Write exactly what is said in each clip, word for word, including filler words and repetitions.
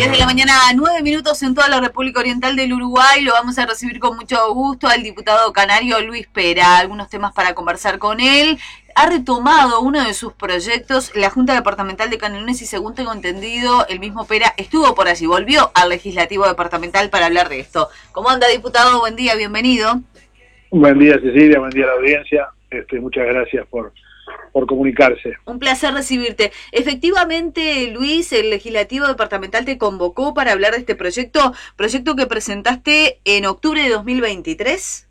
Desde la mañana, nueve minutos en toda la República Oriental del Uruguay. Lo vamos a recibir con mucho gusto al diputado canario Luis Pera. Algunos temas para conversar con él. Ha retomado uno de sus proyectos, la Junta Departamental de Canelones, y según tengo entendido, el mismo Pera estuvo por allí, volvió al Legislativo Departamental para hablar de esto. ¿Cómo anda, diputado? Buen día, bienvenido. Buen día, Cecilia, buen día a la audiencia. Este, muchas gracias por... por comunicarse. Un placer recibirte. Efectivamente, Luis, el Legislativo Departamental te convocó para hablar de este proyecto, proyecto que presentaste en octubre de dos mil veintitrés.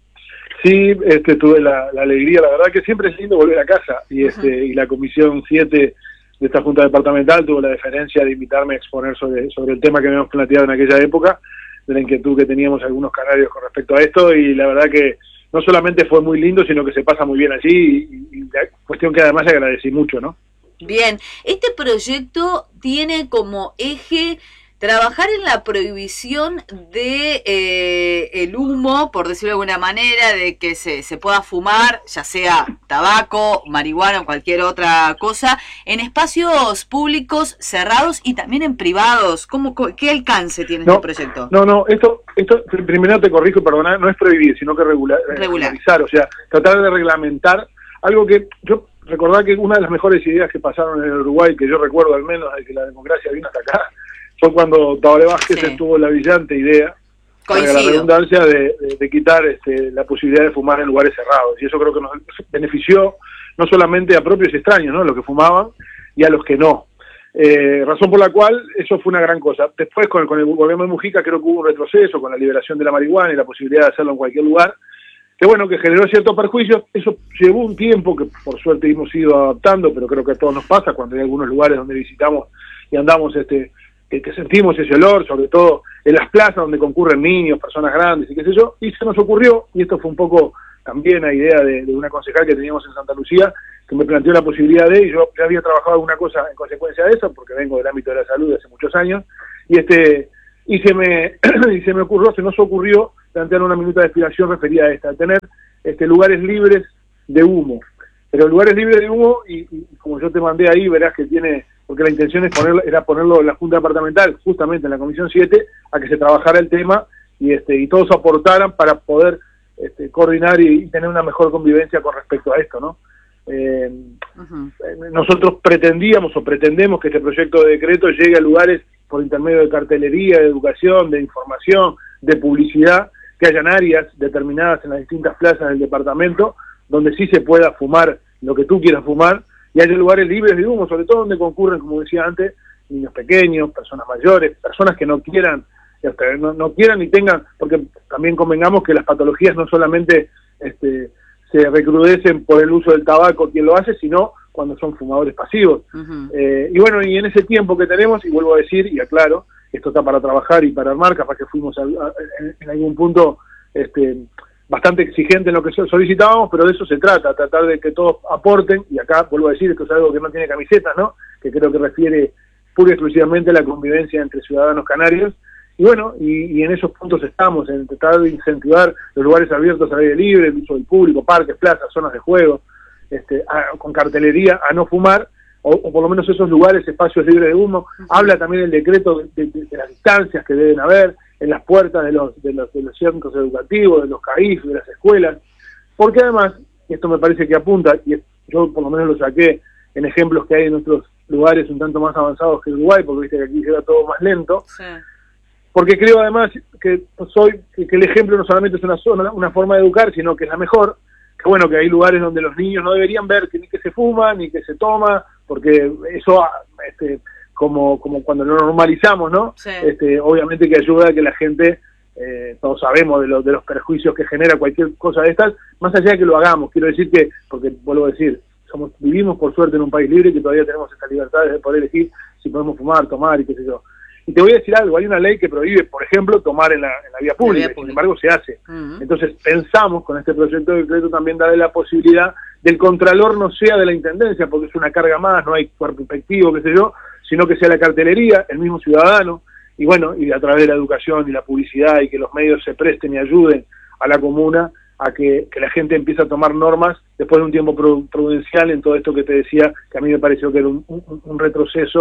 Sí, este, tuve la, la alegría, la verdad que siempre es lindo volver a casa, y, este, uh-huh. y la Comisión siete de esta Junta Departamental tuvo la deferencia de invitarme a exponer sobre, sobre el tema que habíamos planteado en aquella época, de la inquietud que teníamos algunos canarios con respecto a esto, y la verdad que no solamente fue muy lindo, sino que se pasa muy bien allí, y, y la cuestión que además agradecí mucho, ¿no? Bien, este proyecto tiene como eje trabajar en la prohibición de eh, el humo, por decirlo de alguna manera, de que se, se pueda fumar, ya sea tabaco, marihuana o cualquier otra cosa, en espacios públicos cerrados y también en privados. ¿Cómo, ¿Qué alcance tiene no, este proyecto? No, no, esto, esto primero te corrijo y perdona, no es prohibir, sino que regular, regular. regularizar, o sea, tratar de reglamentar algo que yo recordar que una de las mejores ideas que pasaron en el Uruguay, que yo recuerdo al menos de que la democracia vino hasta acá, fue cuando Tabaré Vázquez sí. tuvo la brillante idea, para la redundancia, de, de, de quitar este, la posibilidad de fumar en lugares cerrados. Y eso creo que nos benefició no solamente a propios y extraños, ¿no?, a los que fumaban y a los que no. Eh, razón por la cual eso fue una gran cosa. Después, con el, con el gobierno de Mujica, creo que hubo un retroceso con la liberación de la marihuana y la posibilidad de hacerlo en cualquier lugar, que bueno, que generó ciertos perjuicios. Eso llevó un tiempo que por suerte hemos ido adaptando, pero creo que a todos nos pasa cuando hay algunos lugares donde visitamos y andamos este que, que sentimos ese olor, sobre todo en las plazas donde concurren niños, personas grandes y qué sé yo, y se nos ocurrió, y esto fue un poco también la idea de, de una concejal que teníamos en Santa Lucía, que me planteó la posibilidad de, y yo ya había trabajado alguna cosa en consecuencia de eso, porque vengo del ámbito de la salud de hace muchos años, y este y se me y se me ocurrió, se nos ocurrió plantear una minuta de explicación referida a esta, a tener este lugares libres de humo. Pero lugares libres de humo, y, y como yo te mandé ahí, verás que tiene, porque la intención es ponerlo, era ponerlo en la Junta Departamental, justamente en la Comisión siete, a que se trabajara el tema y este y todos aportaran para poder este, coordinar y, y tener una mejor convivencia con respecto a esto, ¿no? Eh, uh-huh. Nosotros pretendíamos o pretendemos que este proyecto de decreto llegue a lugares por intermedio de cartelería, de educación, de información, de publicidad, que hayan áreas determinadas en las distintas plazas del departamento donde sí se pueda fumar lo que tú quieras fumar, y haya lugares libres de humo, sobre todo donde concurren, como decía antes, niños pequeños, personas mayores, personas que no quieran, no, no quieran ni tengan, porque también convengamos que las patologías no solamente este, se recrudecen por el uso del tabaco quien lo hace, sino cuando son fumadores pasivos. Uh-huh. Eh, y bueno, y en ese tiempo que tenemos, y vuelvo a decir, y aclaro, esto está para trabajar y para armar, capaz que fuimos a, a, en, en algún punto este, bastante exigente en lo que solicitábamos, pero de eso se trata, tratar de que todos aporten, y acá vuelvo a decir, esto es algo que no tiene camisetas, ¿no?, que creo que refiere pura y exclusivamente a la convivencia entre ciudadanos canarios, y bueno, y, y en esos puntos estamos, en tratar de incentivar los lugares abiertos al aire libre, el uso del público, parques, plazas, zonas de juego, este, a, con cartelería a no fumar, o, o por lo menos esos lugares, espacios libres de humo. Uh-huh. Habla también el decreto de, de, de las distancias que deben haber en las puertas de los, de los, de los centros educativos, de los C A I F, de las escuelas, porque además, y esto me parece que apunta, y yo por lo menos lo saqué en ejemplos que hay en otros lugares un tanto más avanzados que Uruguay, porque viste que aquí llega todo más lento, sí. Porque creo además que soy que, que el ejemplo no solamente es una, zona, una forma de educar, sino que es la mejor, que bueno, que hay lugares donde los niños no deberían ver que ni que se fuma, ni que se toma, porque eso, este, como como cuando lo normalizamos, ¿no? Sí. Este, obviamente que ayuda a que la gente, eh, todos sabemos de, lo, de los perjuicios que genera cualquier cosa de estas, más allá de que lo hagamos. Quiero decir que, porque vuelvo a decir, somos vivimos por suerte en un país libre, que todavía tenemos esta libertad de poder elegir si podemos fumar, tomar y qué sé yo. Y te voy a decir algo, hay una ley que prohíbe, por ejemplo, tomar en la, en la vía pública, la vía pública. Sin embargo se hace. Uh-huh. Entonces pensamos con este proyecto de decreto también darle la posibilidad del contralor no sea de la intendencia, porque es una carga más, no hay cuerpo efectivo, qué sé yo, sino que sea la cartelería, el mismo ciudadano, y bueno, y a través de la educación y la publicidad y que los medios se presten y ayuden a la comuna a que, que la gente empiece a tomar normas después de un tiempo prudencial en todo esto que te decía, que a mí me pareció que era un, un, un retroceso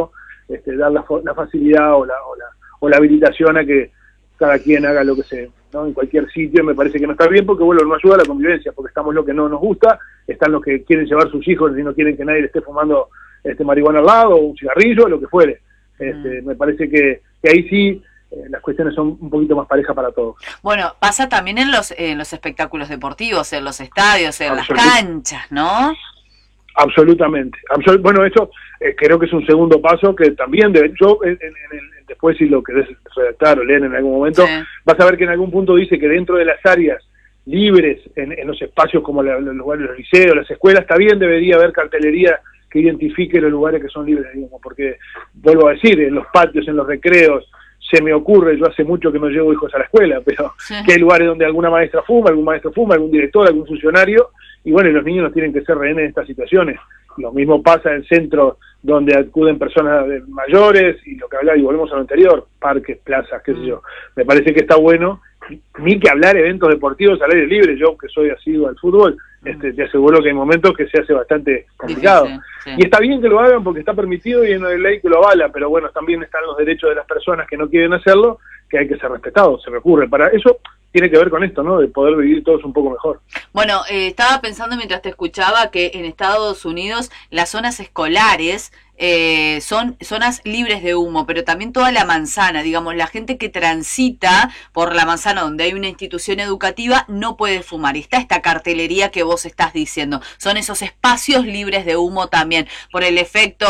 este, dar la, la facilidad o la, o, la, o la habilitación a que cada quien haga lo que se, ¿no? En cualquier sitio me parece que no está bien porque, bueno, no ayuda a la convivencia, porque estamos lo que no nos gusta, están los que quieren llevar sus hijos y no quieren que nadie le esté fumando este marihuana al lado, o un cigarrillo, lo que fuere. Este, mm. Me parece que, que ahí sí eh, las cuestiones son un poquito más parejas para todos. Bueno, pasa también en los, en los espectáculos deportivos, en los estadios, en Absolut- las canchas, ¿no? Absolutamente. Absolut- bueno, eso eh, creo que es un segundo paso que también debe, yo en, en, en el, después si lo querés redactar o leer en algún momento, sí. Vas a ver que en algún punto dice que dentro de las áreas libres, en, en los espacios como la, los lugares, los liceos, las escuelas, también debería haber cartelería que identifique los lugares que son libres, digamos, porque, vuelvo a decir, en los patios, en los recreos, se me ocurre, yo hace mucho que no llevo hijos a la escuela, pero sí. Que hay lugares donde alguna maestra fuma, algún maestro fuma, algún director, algún funcionario, y bueno, y los niños no tienen que ser rehenes de estas situaciones. Lo mismo pasa en centros donde acuden personas mayores, y lo que hablaba, y volvemos a lo anterior, parques, plazas, qué sé yo. Me parece que está bueno, ni que hablar eventos deportivos al aire libre, yo que soy asiduo al fútbol, este, te aseguro que hay momentos que se hace bastante complicado. Sí, sí, sí. Y está bien que lo hagan porque está permitido y no hay ley que lo avala, pero bueno, también están los derechos de las personas que no quieren hacerlo, que hay que ser respetados, se me ocurre. Para eso tiene que ver con esto, ¿no? De poder vivir todos un poco mejor. Bueno, eh, estaba pensando mientras te escuchaba que en Estados Unidos las zonas escolares eh, son zonas libres de humo, pero también toda la manzana, digamos, la gente que transita por la manzana donde hay una institución educativa no puede fumar. Y está esta cartelería que vos estás diciendo. Son esos espacios libres de humo también, por el efecto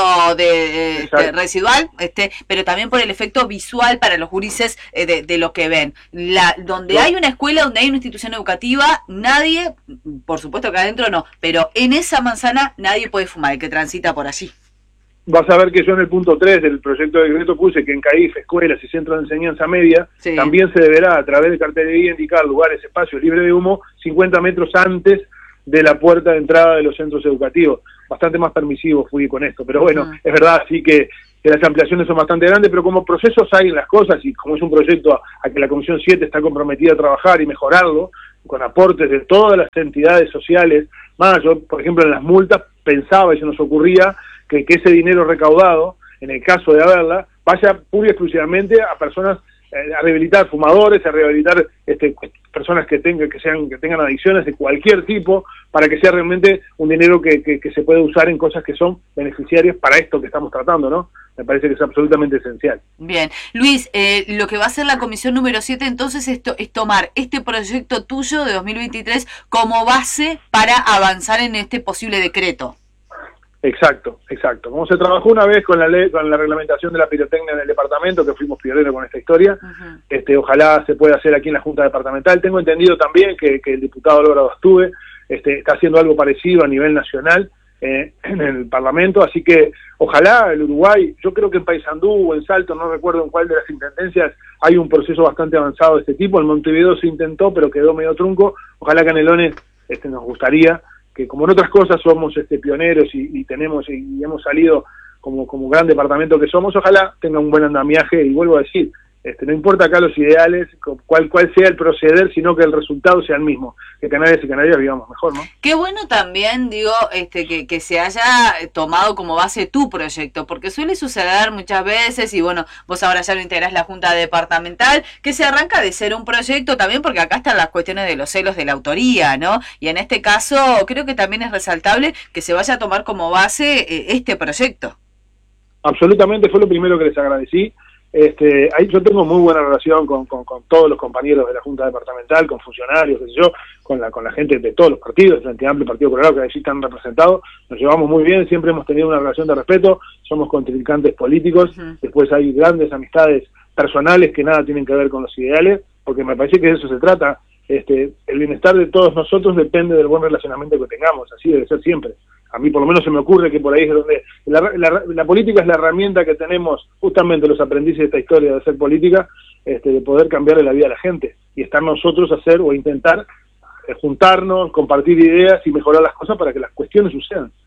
de, este, residual, este, pero también por el efecto visual para los gurises eh, de, de lo que ven. La, donde hay una escuela, donde hay una institución educativa, nadie, por supuesto que adentro no, pero en esa manzana nadie puede fumar, el que transita por allí. Vas a ver que yo en el punto tres del proyecto de decreto puse que en CAIF, escuelas y centros de enseñanza media, sí. También se deberá a través de cartelería indicar lugares, espacios libres de humo cincuenta metros antes de la puerta de entrada de los centros educativos. Bastante más permisivo fui con esto, pero bueno, uh-huh. Es verdad, sí que, que las ampliaciones son bastante grandes, pero como procesos hay en las cosas y como es un proyecto a, a que la Comisión siete está comprometida a trabajar y mejorarlo, con aportes de todas las entidades sociales, más yo, por ejemplo, en las multas pensaba y se nos ocurría que, que ese dinero recaudado, en el caso de haberla, vaya pura y exclusivamente a personas, eh, a rehabilitar fumadores, a rehabilitar este, personas que tengan, que sean, que tengan adicciones de cualquier tipo, para que sea realmente un dinero que, que, que se puede usar en cosas que son beneficiarias para esto que estamos tratando, ¿no? Me parece que es absolutamente esencial. Bien. Luis, eh, lo que va a hacer la comisión número siete entonces es, to- es tomar este proyecto tuyo de dos mil veintitrés como base para avanzar en este posible decreto. Exacto, exacto. Como se trabajó una vez con la ley, con la reglamentación de la pirotecnia en el departamento, que fuimos pioneros con esta historia, uh-huh. este, ojalá se pueda hacer aquí en la Junta Departamental. Tengo entendido también que, que el diputado Álvaro Astuve este, está haciendo algo parecido a nivel nacional eh, en el Parlamento, así que ojalá el Uruguay, yo creo que en Paysandú o en Salto, no recuerdo en cuál de las intendencias, hay un proceso bastante avanzado de este tipo. En Montevideo se intentó, pero quedó medio trunco. Ojalá Canelones este, nos gustaría que como en otras cosas somos este pioneros y, y tenemos y, y hemos salido como, como gran departamento que somos, ojalá tenga un buen andamiaje. Y vuelvo a decir, este no importa acá los ideales, cuál cuál sea el proceder, sino que el resultado sea el mismo, que canarias y canarias vivamos mejor, ¿no? Qué bueno también, digo, este que, que se haya tomado como base tu proyecto, porque suele suceder muchas veces, y bueno, vos ahora ya lo integrás la Junta Departamental, que se arranca de ser un proyecto también, porque acá están las cuestiones de los celos de la autoría, ¿no? Y en este caso creo que también es resaltable que se vaya a tomar como base eh, este proyecto. Absolutamente, fue lo primero que les agradecí. Este, ahí yo tengo muy buena relación con, con, con todos los compañeros de la Junta Departamental, con funcionarios, qué sé yo, con la con la gente de todos los partidos, el Frente Amplio, Partido Colorado, que allí están representados. Nos llevamos muy bien, siempre hemos tenido una relación de respeto, somos contrincantes políticos, uh-huh. Después hay grandes amistades personales que nada tienen que ver con los ideales, porque me parece que de eso se trata. Este, el bienestar de todos nosotros depende del buen relacionamiento que tengamos, así debe ser siempre. A mí por lo menos se me ocurre que por ahí es donde... La, la, la política es la herramienta que tenemos justamente los aprendices de esta historia de hacer política, este, de poder cambiarle la vida a la gente. Y estar nosotros a hacer o intentar eh, juntarnos, compartir ideas y mejorar las cosas para que las cuestiones sucedan.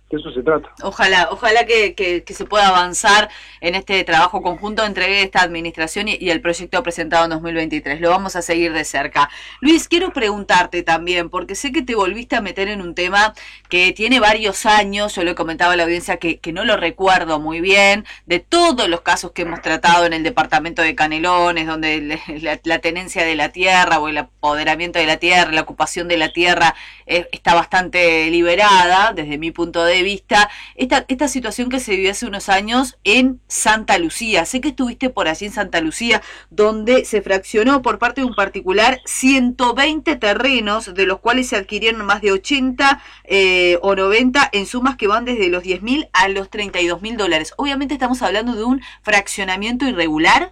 De eso se trata. Ojalá, ojalá que, que, que se pueda avanzar en este trabajo conjunto entre esta administración y, y el proyecto presentado en dos mil veintitrés. Lo vamos a seguir de cerca. Luis, quiero preguntarte también, porque sé que te volviste a meter en un tema que tiene varios años, yo lo he comentado a la audiencia que, que no lo recuerdo muy bien, de todos los casos que hemos tratado en el departamento de Canelones, donde la, la tenencia de la tierra o el apoderamiento de la tierra, la ocupación de la tierra eh, está bastante liberada desde mi punto de vista, esta, esta situación que se vivió hace unos años en Santa Lucía. Sé que estuviste por allí en Santa Lucía, donde se fraccionó por parte de un particular ciento veinte terrenos, de los cuales se adquirieron más de ochenta eh, o noventa en sumas que van desde los diez mil a los treinta y dos mil dólares. Obviamente estamos hablando de un fraccionamiento irregular.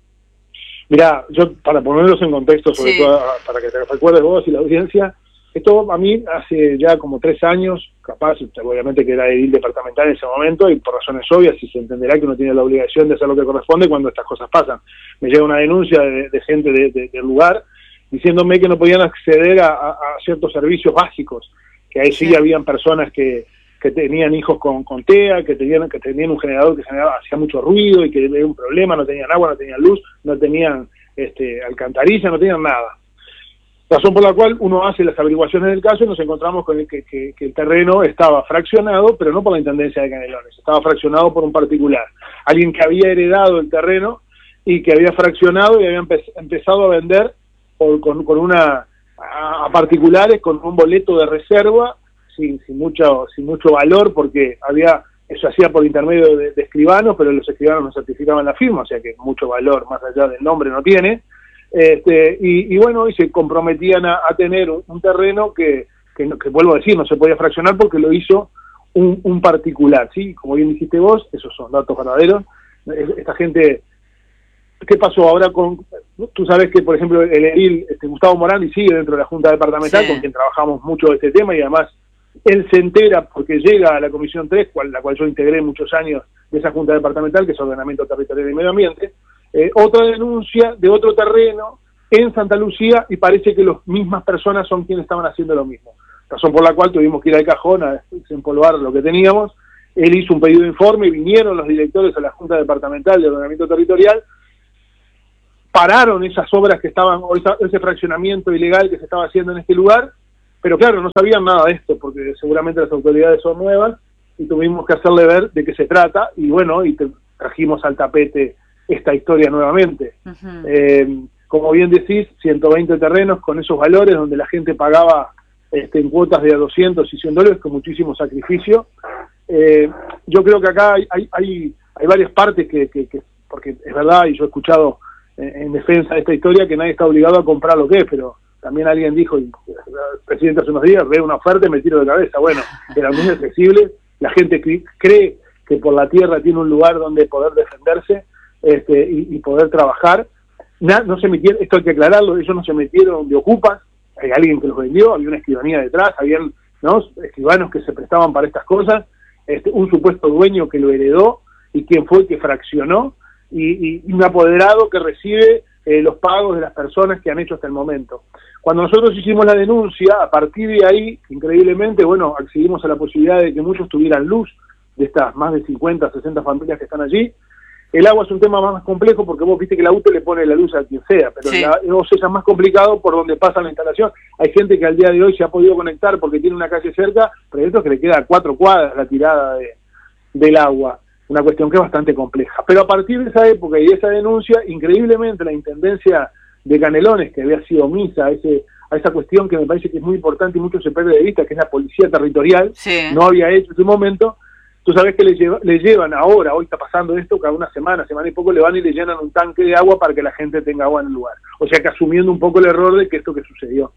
Mirá, yo para ponerlos en contexto, sobre sí. todo para que te recuerdes vos y la audiencia, esto a mí hace ya como tres años, capaz, obviamente que era edil departamental en ese momento, y por razones obvias, y se entenderá que uno tiene la obligación de hacer lo que corresponde cuando estas cosas pasan. Me llega una denuncia de, de gente de, de, del lugar diciéndome que no podían acceder a, a, a ciertos servicios básicos, que ahí sí, sí habían personas que, que tenían hijos con, con T E A, que tenían, que tenían un generador que generaba, hacía mucho ruido y que era un problema, no tenían agua, no tenían luz, no tenían este, alcantarilla, no tenían nada. Razón por la cual uno hace las averiguaciones del caso y nos encontramos con el que, que, que el terreno estaba fraccionado, pero no por la Intendencia de Canelones, estaba fraccionado por un particular, alguien que había heredado el terreno y que había fraccionado y había empe empezado a vender por, con, con una a, a particulares con un boleto de reserva sin, sin mucho sin mucho valor, porque había eso hacía por intermedio de, de escribanos, pero los escribanos no certificaban la firma, o sea que mucho valor más allá del nombre no tiene. Este, y, y bueno, y se comprometían a, a tener un, un terreno que, que, que, vuelvo a decir, no se podía fraccionar porque lo hizo un, un particular, ¿sí? Como bien dijiste vos, esos son datos verdaderos. Esta gente, ¿qué pasó ahora con...? Tú sabes que, por ejemplo, el edil este, Gustavo Morandi sigue dentro de la Junta Departamental, sí, con quien trabajamos mucho este tema, y además él se entera porque llega a la Comisión tres, cual, la cual yo integré muchos años de esa Junta Departamental, que es Ordenamiento Territorial y Medio Ambiente. Eh, otra denuncia de otro terreno en Santa Lucía y parece que las mismas personas son quienes estaban haciendo lo mismo. Razón por la cual tuvimos que ir al cajón a desempolvar lo que teníamos. Él hizo un pedido de informe, vinieron los directores a la Junta Departamental de Ordenamiento Territorial, pararon esas obras que estaban, o esa, ese fraccionamiento ilegal que se estaba haciendo en este lugar, pero claro, no sabían nada de esto porque seguramente las autoridades son nuevas y tuvimos que hacerle ver de qué se trata y bueno, y te trajimos al tapete esta historia nuevamente. Uh-huh. eh, como bien decís, ciento veinte terrenos con esos valores donde la gente pagaba este, en cuotas de doscientos y cien dólares con muchísimo sacrificio. Eh, yo creo que acá hay, hay, hay, hay varias partes que, que, que, porque es verdad, y yo he escuchado en, en defensa de esta historia que nadie está obligado a comprar lo que es, pero también alguien dijo, y el presidente hace unos días, veo una oferta y me tiro de cabeza. Bueno, era muy accesible, la gente cree que por la tierra tiene un lugar donde poder defenderse, Este, y, y poder trabajar. No, no se metieron, esto hay que aclararlo, ellos no se metieron de ocupas, hay alguien que los vendió, había una escribanía detrás, habían ¿no? escribanos que se prestaban para estas cosas, este, un supuesto dueño que lo heredó y quien fue que fraccionó, y, y, y un apoderado que recibe eh, los pagos de las personas que han hecho hasta el momento. Cuando nosotros hicimos la denuncia, a partir de ahí, increíblemente, bueno, accedimos a la posibilidad de que muchos tuvieran luz, de estas más de cincuenta, sesenta familias que están allí. El agua es un tema más complejo porque vos viste que la U T E le pone la luz a quien sea, pero sí, la O C E S es más complicado por donde pasa la instalación. Hay gente que al día de hoy se ha podido conectar porque tiene una calle cerca, pero hay otros que le queda a cuatro cuadras la tirada de, del agua. Una cuestión que es bastante compleja. Pero a partir de esa época y de esa denuncia, increíblemente la Intendencia de Canelones, que había sido omisa a, ese, a esa cuestión que me parece que es muy importante y mucho se pierde de vista, que es la Policía Territorial, sí, no había hecho en ese momento. Tú sabés que le, lleva, le llevan ahora, hoy está pasando esto, cada una semana, semana y poco, le van y le llenan un tanque de agua para que la gente tenga agua en el lugar. O sea que asumiendo un poco el error de que esto que sucedió.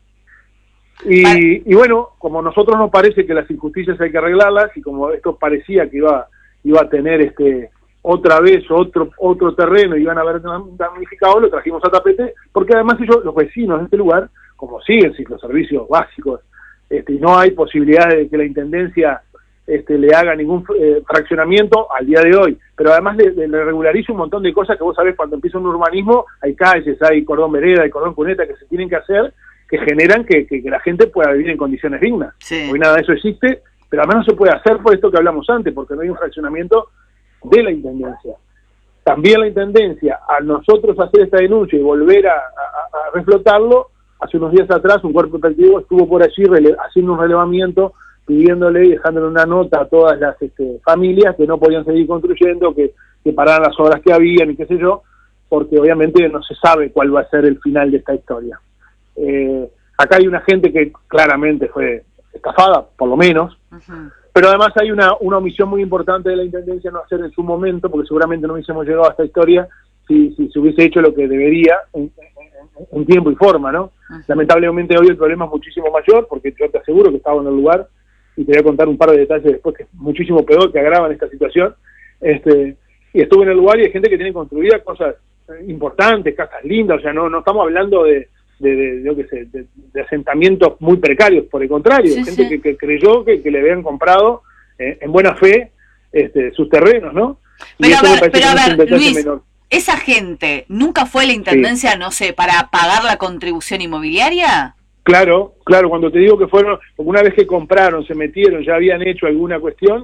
Y, y bueno, como a nosotros nos parece que las injusticias hay que arreglarlas, y como esto parecía que iba, iba a tener este otra vez otro otro terreno y iban a haber damnificado, lo trajimos a tapete, porque además ellos, los vecinos de este lugar, como siguen sin los servicios básicos, este, y no hay posibilidad de que la Intendencia Este, le haga ningún eh, fraccionamiento al día de hoy, pero además le, le regulariza un montón de cosas que vos sabés, cuando empieza un urbanismo hay calles, hay cordón vereda, hay cordón cuneta que se tienen que hacer, que generan que, que, que la gente pueda vivir en condiciones dignas. Sí. Hoy nada de eso existe, pero además no se puede hacer por esto que hablamos antes, porque no hay un fraccionamiento de la Intendencia. También la Intendencia, al nosotros hacer esta denuncia y volver a, a, a reflotarlo, hace unos días atrás un cuerpo operativo estuvo por allí haciendo un relevamiento, pidiéndole y dejándole una nota a todas las este, familias que no podían seguir construyendo, que, que pararan las obras que habían y qué sé yo, porque obviamente no se sabe cuál va a ser el final de esta historia. Eh, acá hay una gente que claramente fue estafada, por lo menos, uh-huh. Pero además hay una, una omisión muy importante de la Intendencia no hacer en su momento, porque seguramente no hubiésemos llegado a esta historia si, si se hubiese hecho lo que debería en, en, en tiempo y forma, ¿no? Uh-huh. Lamentablemente hoy el problema es muchísimo mayor, porque yo te aseguro que estaba en el lugar, y te voy a contar un par de detalles después que es muchísimo peor, que agravan esta situación. Este, y estuve en el lugar y hay gente que tiene construidas cosas importantes, casas lindas, o sea, no, no estamos hablando de, de, de, yo qué sé, de, de asentamientos muy precarios, por el contrario, sí, gente sí. Que, que creyó que, que le habían comprado eh, en buena fe este, sus terrenos, ¿no? Y pero a ver, pero a ver, Luis, menor. ¿Esa gente nunca fue a la Intendencia, sí. no sé, para pagar la contribución inmobiliaria? Claro, claro, cuando te digo que fueron, una vez que compraron, se metieron, ya habían hecho alguna cuestión,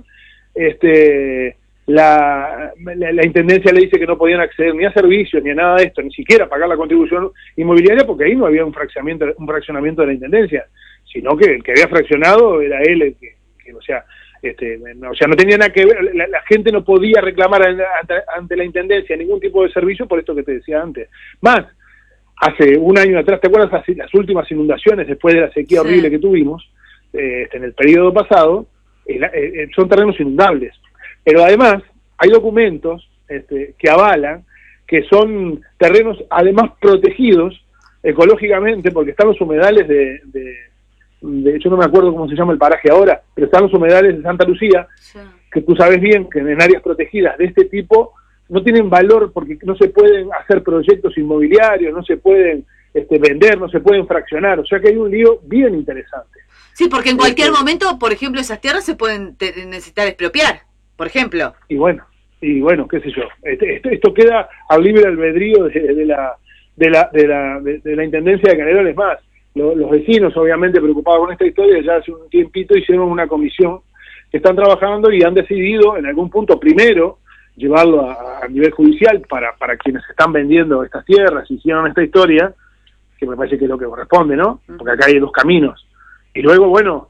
este, la, la, la Intendencia le dice que no podían acceder ni a servicios, ni a nada de esto, ni siquiera a pagar la contribución inmobiliaria, porque ahí no había un fraccionamiento, un fraccionamiento de la Intendencia, sino que el que había fraccionado era él, el que, que o sea, este, no, o sea, no tenía nada que ver, la, la gente no podía reclamar ante, ante la Intendencia ningún tipo de servicio por esto que te decía antes. Más, hace un año atrás, ¿te acuerdas las, las últimas inundaciones después de la sequía sí. horrible que tuvimos eh, en el periodo pasado? Eh, eh, son terrenos inundables. Pero además hay documentos este, que avalan que son terrenos además protegidos ecológicamente, porque están los humedales de, de, de yo no me acuerdo cómo se llama el paraje ahora, pero están los humedales de Santa Lucía, sí. que tú sabes bien que en áreas protegidas de este tipo no tienen valor porque no se pueden hacer proyectos inmobiliarios, no se pueden este, vender, no se pueden fraccionar, o sea que hay un lío bien interesante. Sí, porque en cualquier este, momento, por ejemplo, esas tierras se pueden te, necesitar expropiar, por ejemplo. Y bueno, y bueno, qué sé yo, este, esto, esto queda al libre albedrío de, de, la, de, la, de, la, de, de la Intendencia de Canelones. Más, lo, los vecinos obviamente preocupados con esta historia, ya hace un tiempito hicieron una comisión que están trabajando y han decidido en algún punto primero llevarlo a, a nivel judicial para, para quienes están vendiendo estas tierras, hicieron esta historia, que me parece que es lo que corresponde, ¿no? Porque acá hay dos caminos. Y luego, bueno,